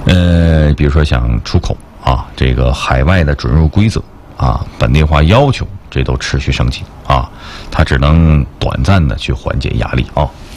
比如说想出口啊，这个海外的准入规则啊，本地化要求，这都持续升级啊，它只能短暂的去缓解压力啊。